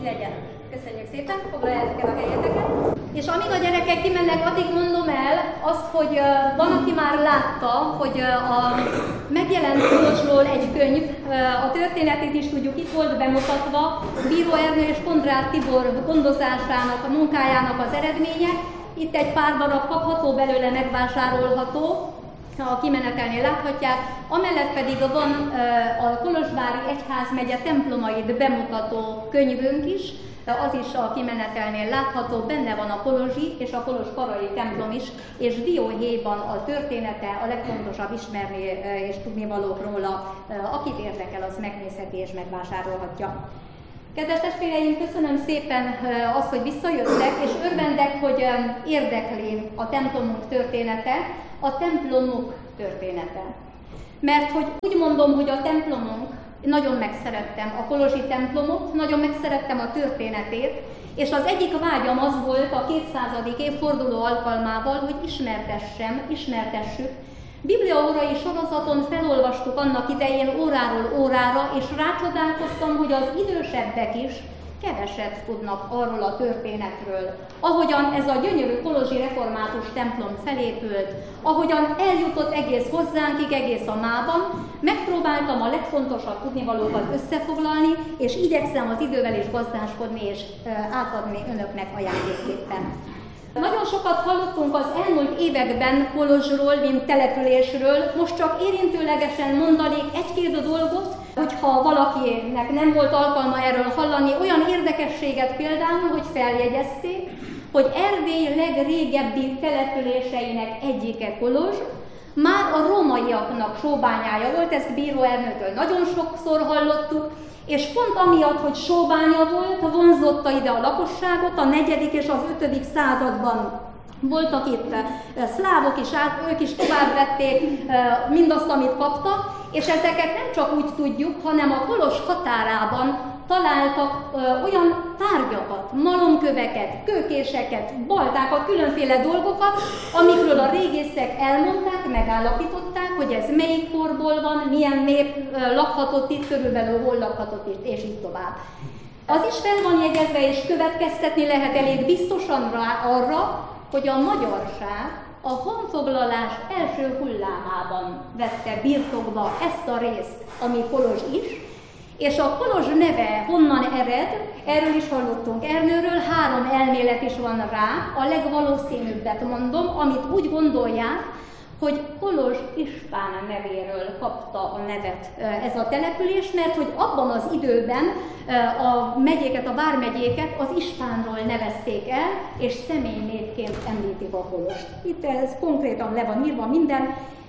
legyen. Köszönjük szépen, foglaljátok el a helyeteket. És amíg a gyerekek kimennek, addig mondom el azt, hogy van, aki már látta, hogy a megjelent Kolozsról egy könyv, a történetét is tudjuk, itt volt bemutatva, Bíró Ernő és Kondrát Tibor gondozásának, a munkájának az eredménye. Itt egy pár darab kapható belőle, megvásárolható, a kimenetelnél láthatják, amellett pedig van a Kolozsvári Egyházmegye templomait bemutató könyvünk is, az is a kimenetelnél látható, benne van a kolozsi és a kolozsparai templom is, és dióhéjban a története, a legfontosabb ismerni és tudnivalók róla, akit érdekel, az megnézheti és megvásárolhatja. Kedves testvéreim, köszönöm szépen azt, hogy visszajöttek, és örvendek, hogy érdekli a templomunk története, a templomuk története. Mert hogy úgy mondom, hogy a templomunk, nagyon megszerettem a kolozsi templomot, nagyon megszerettem a történetét, és az egyik vágyam az volt a 200. évforduló alkalmával, hogy ismertessük. Bibliaórai sorozaton felolvastuk annak idején óráról órára, és rácsodálkoztam, hogy az idősebbek is keveset tudnak arról a történetről. Ahogyan ez a gyönyörű kolozsi református templom felépült, ahogyan eljutott egész hozzánkig, egész a mában, megpróbáltam a legfontosabb tudnivalókat összefoglalni, és igyekszem az idővel is gazdáskodni és átadni önöknek ajándékképpen. Nagyon sokat hallottunk az elmúlt években Kolozsról, mint településről, most csak érintőlegesen mondanék egy-két dolgot, hogyha valakinek nem volt alkalma erről hallani, olyan érdekességet például, hogy feljegyezték, hogy Erdély legrégebbi településeinek egyike Kolozs, már a rómaiaknak sóbányája volt, ezt Bíró Ernőtől nagyon sokszor hallottuk, és pont amiatt, hogy sóbánya volt, vonzotta ide a lakosságot, a 4. és az 5. században voltak itt szlávok is, ők is továbbvették mindazt, amit kaptak, és ezeket nem csak úgy tudjuk, hanem a Kolozs határában találtak olyan tárgyakat, malomköveket, kőkéseket, baltákat, különféle dolgokat, amikről a régészek elmondták, megállapították, hogy ez melyik korból van, milyen nép lakhatott itt, körülbelül hol lakhatott itt, és így tovább. Az is fel van jegyezve, és következtetni lehet elég biztosan arra, hogy a magyarság a honfoglalás első hullámában vette birtokba ezt a részt, ami Kolozs is, és a Kolozs neve honnan ered, erről is hallottunk Ernőről, 3 elmélet is van rá, a legvalószínűbbet mondom, amit úgy gondolják, hogy Kolozs ispán nevéről kapta a nevet ez a település, mert hogy abban az időben a megyéket, a vármegyéket az ispánról nevezték el, és személynévként említik a Kolozst. Itt ez konkrétan le van írva minden.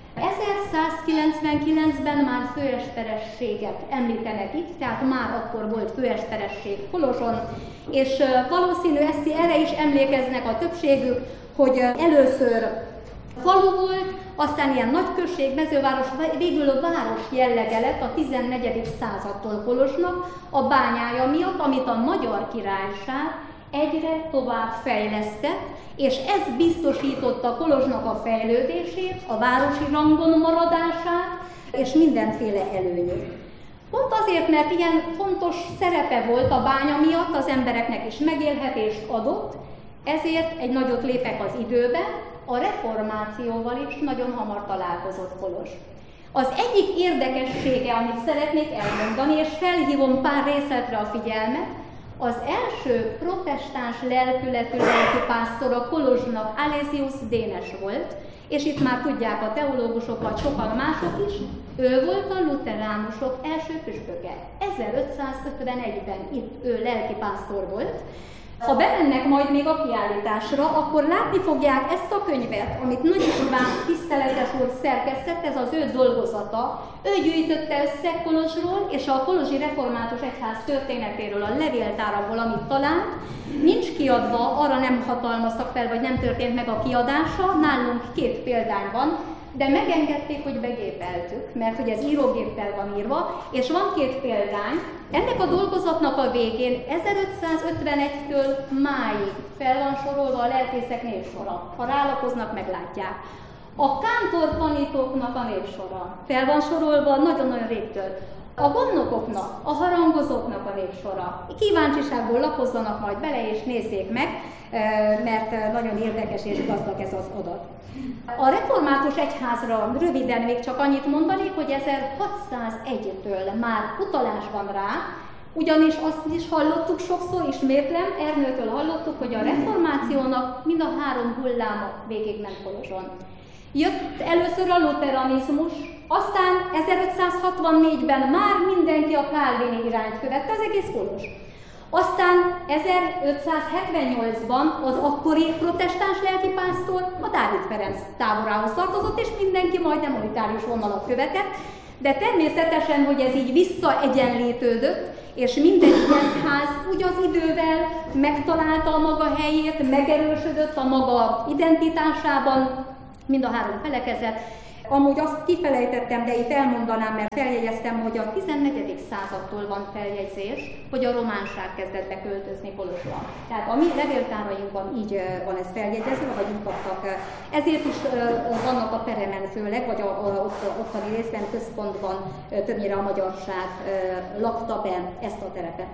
1199-ben már főesperességet említenek itt, tehát már akkor volt főesperesség Kolozson, és valószínű erre is emlékeznek a többségük, hogy először falu volt, aztán ilyen nagyközség, mezőváros, végül a város jellege lett a 14. századtól Kolozsnak a bányája miatt, amit a Magyar Királyság egyre tovább fejlesztett, és ez biztosította Kolozsnak a fejlődését, a városi rangon maradását, és mindenféle előnyét. Pont azért, mert ilyen fontos szerepe volt a bánya miatt, az embereknek is megélhetést adott, ezért egy nagyot lépek az időbe, a reformációval is nagyon hamar találkozott Kolozs. Az egyik érdekessége, amit szeretnék elmondani, és felhívom pár részletre a figyelmet, az első protestáns lelkületű lelkipásztor a Kolozsnak Alésius Dénes volt, és itt már tudják a teológusok, vagy sokan mások is, ő volt a luteránusok első püspöke. 1551-ben itt ő lelkipásztor volt. Ha bemennek majd még a kiállításra, akkor látni fogják ezt a könyvet, amit Nagy István tiszteletes úr szerkesztett, ez az ő dolgozata. Ő gyűjtötte össze Kolozsról és a kolozsi református egyház történetéről a levéltárabból, amit talált. Nincs kiadva, arra nem hatalmaztak fel, vagy nem történt meg a kiadása, nálunk 2 példány van, de megengedték, hogy begépeltük, mert hogy ez írógéppel van írva, és van 2 példány. Ennek a dolgozatnak a végén 1551-től máig fel van sorolva a lelkészek névsora. Ha rálapoznak, meglátják. A kántor tanítóknak a névsora fel van sorolva nagyon-nagyon régtől. A gondnokoknak, a harangozóknak a névsora. Kíváncsiságból lapozzanak majd bele és nézzék meg, mert nagyon érdekes és gazdag ez az adat. A református egyházra röviden még csak annyit mondanék, hogy 1601-től már utalás van rá, ugyanis azt is hallottuk sokszor, ismétlem, Ernőtől hallottuk, hogy a reformációnak mind a 3 hulláma végigment Kolozson. Jött először a luteranizmus, aztán 1564-ben már mindenki a kálvini irányt követte, az egész Kolozs. Aztán 1578-ban az akkori protestáns lelkipásztor a Dávid Ferenc táborához tartozott, és mindenki majdnem unitárius vonalat követett, de természetesen, hogy ez így visszaegyenlítődött, és mindegyik egyház úgy az idővel megtalálta a maga helyét, megerősödött a maga identitásában, mind a 3 felekezet. Amúgy azt kifelejtettem, de itt elmondanám, mert feljegyeztem, hogy a 14. századtól van feljegyzés, hogy a románság kezdett beköltözni Kolozsra. Tehát a mi levéltárainkban így van ez feljegyezve, vagy így kaptak. Ezért is vannak a Peremen főleg, vagy ottani részben, központban többnyire a magyarság lakta be ezt a terepet.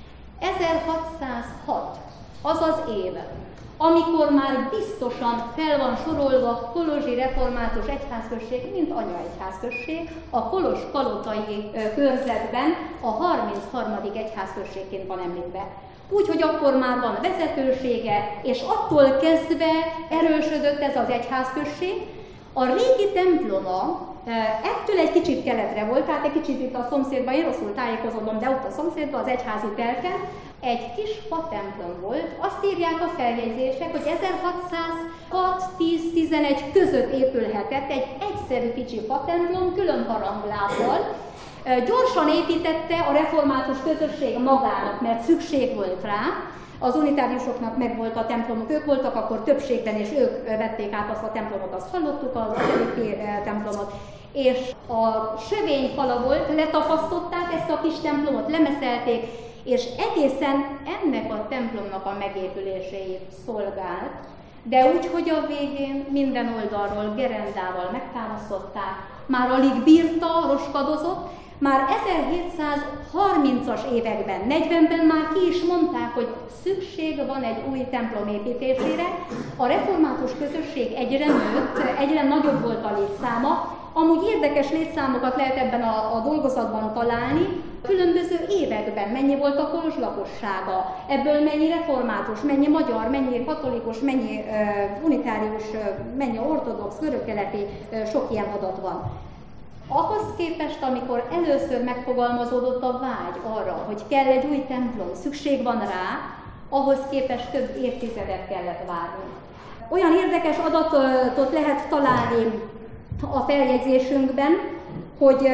1606 az az év, amikor már biztosan fel van sorolva Kolozsi Református Egyházközség, mint anyaegyházközség, a Kolozs-palotai körzetben a 33. egyházközségként van említve. Úgyhogy akkor már van vezetősége, és attól kezdve erősödött ez az egyházközség. A régi temploma ettől egy kicsit keletre volt, tehát egy kicsit itt a szomszédban, én rosszul tájékozódom, de ott a szomszédban, az egyházi telken, egy kis fatemplom volt. Azt írják a feljegyzések, hogy 1606-10-11 között épülhetett egy egyszerű kicsi fatemplom, külön haranglábbal. Gyorsan építette a református közösség magának, mert szükség volt rá. Az unitáriusoknak megvolt a templomok, ők voltak akkor többségben, és ők vették át azt a templomot, azt hallottuk, az előtti templomot. És a sövényfala volt, letapasztották ezt a kis templomot, lemeszelték, és egészen ennek a templomnak a megépüléséig szolgált, de úgy, hogy a végén minden oldalról gerendával megtámasztották, már alig bírta, roskadozott, már 1730-as években, 40-ben már ki is mondták, hogy szükség van egy új templom építésére. A református közösség egyre nőtt, egyre nagyobb volt a létszáma. Amúgy érdekes létszámokat lehet ebben a dolgozatban találni, különböző években mennyi volt a Kolozs lakossága, ebből mennyi református, mennyi magyar, mennyi katolikus, mennyi unitárius, mennyi ortodox, görögkeleti, sok ilyen adat van. Ahhoz képest, amikor először megfogalmazódott a vágy arra, hogy kell egy új templom, szükség van rá, ahhoz képest több évtizedet kellett várni. Olyan érdekes adatot lehet találni a feljegyzésünkben, hogy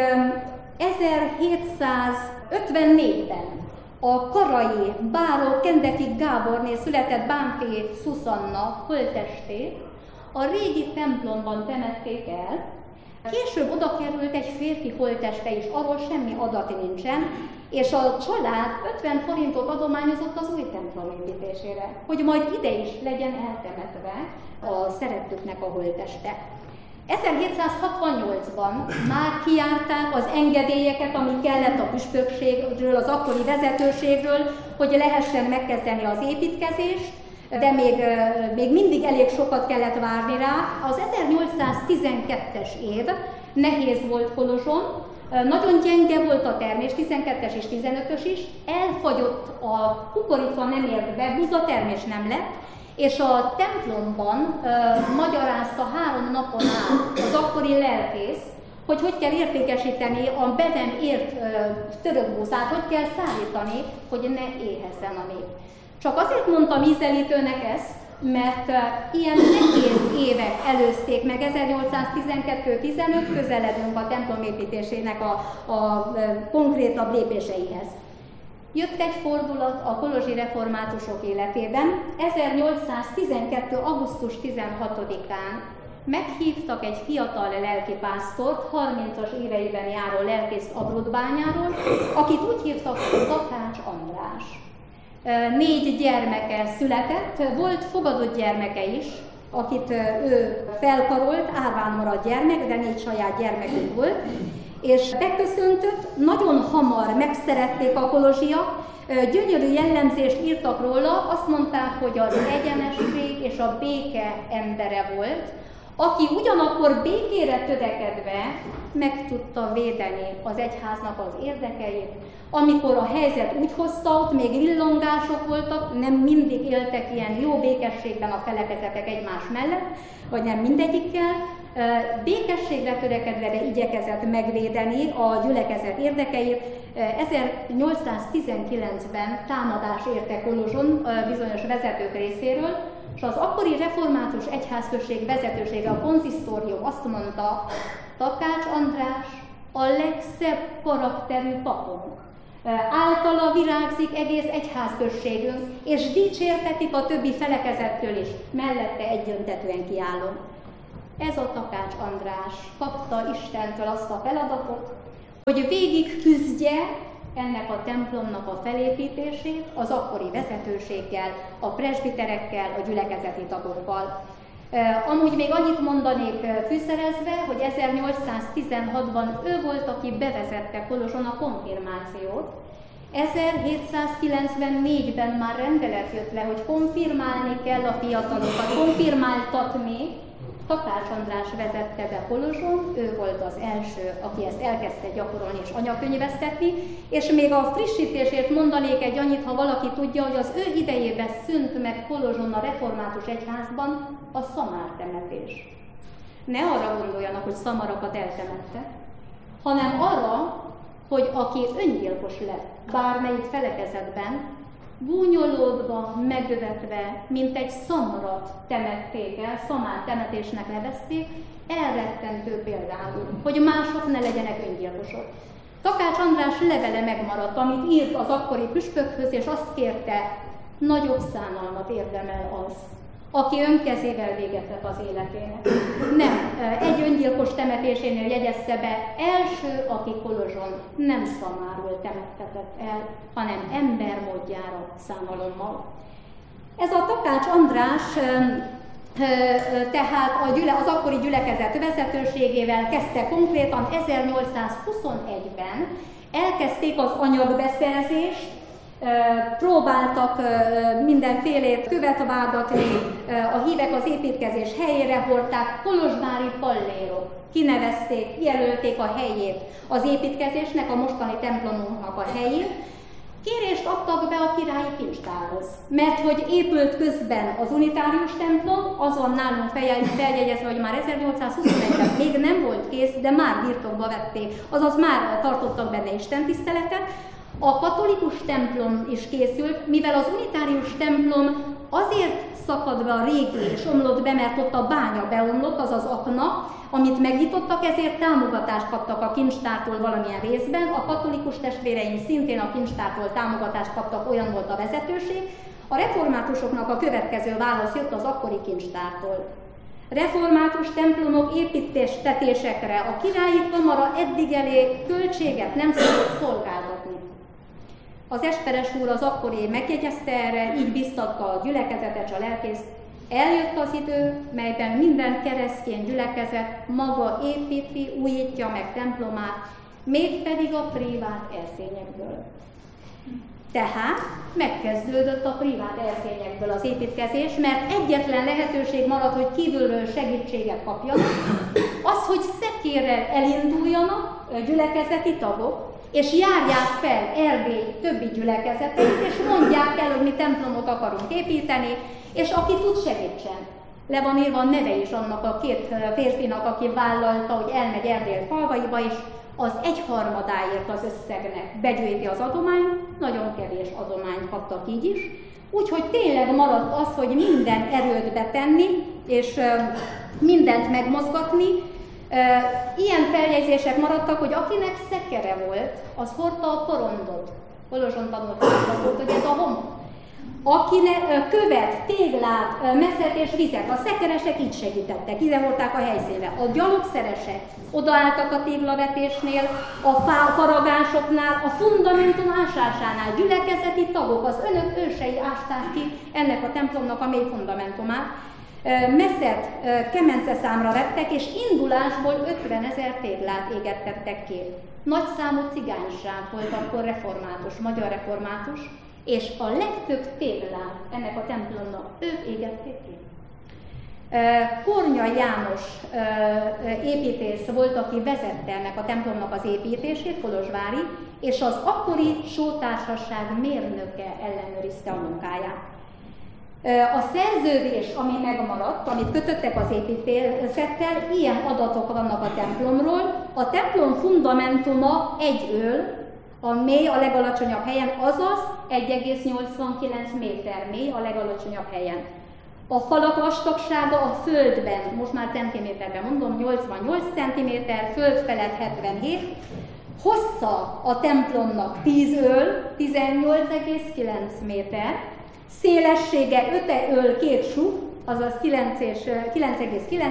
1754-ben a karai báró Kendeki Gáborné született Bánffy Szuszanna holttestét a régi templomban temették el. Később oda került egy férfi holtteste is, arról semmi adat nincsen, és a család 50 forintot adományozott az új templom építésére, hogy majd ide is legyen eltemetve a szerettüknek a holtteste. 1768-ban már kijárták az engedélyeket, ami kellett a püspökségről, az akkori vezetőségről, hogy lehessen megkezdeni az építkezést, de még mindig elég sokat kellett várni rá. Az 1812-es év nehéz volt Kolozson, nagyon gyenge volt a termés, 12-es és 15-ös is, elfagyott a kukorica, nem ért be, buzatermés nem lett, és a templomban magyarázta 3 napon át az akkori lelkész, hogy kell értékesíteni a be nem ért török búzát, hogy kell szállítani, hogy ne éhezzen a nép. Csak azért mondtam ízelítőnek ezt, mert ilyen nehéz évek előzték meg, 1812-15 közeledünk a templom építésének a konkrétabb lépéseihez. Jött egy fordulat a kolozsi reformátusok életében. 1812. augusztus 16-án meghívtak egy fiatal lelkipásztort, 30-as éveiben járó lelkészt Abruzzbányáról, akit úgy hívtak, hogy Takács András. 4 gyermeke született, volt fogadott gyermeke is, akit ő felkarolt, árván maradt gyermek, de 4 saját gyermekünk volt, és beköszöntött, nagyon hamar megszerették a kolozsiak, gyönyörű jellemzést írtak róla, azt mondták, hogy az egyenesség és a béke embere volt, aki ugyanakkor békére törekedve meg tudta védeni az egyháznak az érdekeit, amikor a helyzet úgy hozta, ott még villongások voltak, nem mindig éltek ilyen jó békességben a felekezetek egymás mellett, vagy nem mindegyikkel, békességre törekedve igyekezett megvédeni a gyülekezet érdekeit. 1819-ben támadás érte Kolozson bizonyos vezetők részéről, és az akkori református egyházközség vezetősége, a konzisztórium azt mondta, Takács András a legszebb karakterű papunk. Általa virágzik egész egyházközségünk, és dicsértetik a többi felekezettől is, mellette egyöntetűen kiállunk. Ez a Takács András kapta Istentől azt a feladatot, hogy végig küzdje ennek a templomnak a felépítését az akkori vezetőséggel, a presbiterekkel, a gyülekezeti tagokkal. Amúgy még annyit mondanék fűszerezve, hogy 1816-ban ő volt, aki bevezette Kolozson a konfirmációt. 1794-ben már rendelet jött le, hogy konfirmálni kell a fiatalokat, konfirmáltatni. Takács András vezette be Kolozson, ő volt az első, aki ezt elkezdte gyakorolni és anyakönyvesztetni, és még a frissítésért mondanék egy annyit, ha valaki tudja, hogy az ő idejében szűnt meg Kolozson a református egyházban a szamártemetés. Ne arra gondoljanak, hogy szamarakat eltemette, hanem arra, hogy aki öngyilkos lett bármelyik felekezetben, gúnyolódva, megvetve, mint egy szamarat temették el, szamár temetésnek nevezték, elrettentő például, hogy mások ne legyenek öngyilkosok. Takács András levele megmaradt, amit írt az akkori püspökhöz, és azt kérte, nagyobb szánalmat érdemel az, aki önkezével véget vett az életének. Nem, egy öngyilkos temetésénél jegyezte be, első, aki Kolozson nem szamárul temettetett el, hanem embermódjára szánalommal. Ez a Takács András tehát az akkori gyülekezet vezetőségével kezdte konkrétan 1821-ben, elkezdték az anyagbeszerzést, próbáltak mindenfélét követvádatni, a hívek az építkezés helyére hordták, kolozsvári pallérok kinevezték, jelölték a helyét az építkezésnek, a mostani templomunknak a helyét. Kérést adtak be a királyi kincstárhoz, mert hogy épült közben az unitárius templom, az van nálunk feljegyezve, hogy már 1821-ben még nem volt kész, de már birtokba vették, azaz már tartottak benne istentiszteletet. A katolikus templom is készült, mivel az unitárius templom azért szakadt be a régi és omlott be, mert ott a bánya beomlott, azaz akna, amit megnyitottak, ezért támogatást kaptak a kincstártól valamilyen részben. A katolikus testvéreim szintén a kincstártól támogatást kaptak, olyan volt a vezetőség. A reformátusoknak a következő válasz jött az akkori kincstártól. Református templomok építésekre a királyi kamara eddig elég költséget nem szabad szolgáltatni. Az esperes úr az akkori megjegyezte erre, így biztatta a gyülekezetet, a lelkészt. Eljött az idő, melyben minden keresztény gyülekezet maga építi, újítja meg templomát, mégpedig a privát erszényekből. Tehát megkezdődött a privát erszényekből az építkezés, mert egyetlen lehetőség maradt, hogy kívülről segítséget kapjanak, az, hogy szekérrel elinduljanak gyülekezeti tagok, és járják fel Erdély többi gyülekezeteit, és mondják el, hogy mi templomot akarunk építeni, és aki tud, segítsen. Le van írva a neve is annak a két férfinak, aki vállalta, hogy elmegy Erdély falvaiba, és az 1/3 az összegnek begyűjti az adományt, nagyon kevés adományt kaptak így is. Úgyhogy tényleg maradt az, hogy minden erőt betenni, és mindent megmozgatni. Ilyen feljegyzések maradtak, hogy akinek szekere volt, az hordta a porondot. Kolozson tanulták azt volt, hogy ez a homok. Akinek követ, téglát, meszet és vizet, a szekeresek így segítettek, ide volták a helyszínre. A gyalogszeresek odaálltak a téglavetésnél, a faragásoknál, a fundamentum ásásánál, gyülekezeti tagok, az önök ősei ásták ki ennek a templomnak a mély fundamentumát. Meszet kemence számra vettek, és indulásból 50 000 téglát égettettek ki. Nagyszámú cigányság volt akkor református, magyar református, és a legtöbb téglát ennek a templomnak ők égették ki. Kornya János építész volt, aki vezette ennek a templomnak az építését, Kolozsvári, és az akkori sótársaság mérnöke ellenőrizte a munkáját. A szerződés, ami megmaradt, amit kötöttek az építészettel, ilyen adatok vannak a templomról. A templom fundamentuma egy öl, a mély a legalacsonyabb helyen, azaz 1,89 méter mély a legalacsonyabb helyen. A falak vastagsága a földben, most már centiméterben mondom, 88 cm, föld felett 77, hossza a templomnak 10 öl, 18,9 méter, szélessége 5 öl 2 suk, azaz 9,9